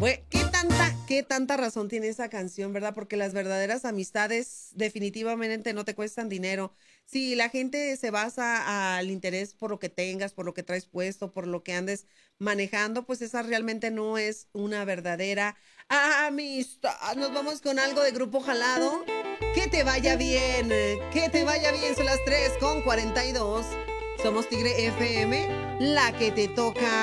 qué tanta razón tiene esa canción, ¿verdad? Porque las verdaderas amistades definitivamente no te cuestan dinero. Si la gente se basa al interés por lo que tengas, por lo que traes puesto, por lo que andes manejando, pues esa realmente no es una verdadera amistad. Nos vamos con algo de Grupo Jalado. Que te vaya bien, que te vaya bien. Son las 3:42. Somos Tigre FM, la que te toca.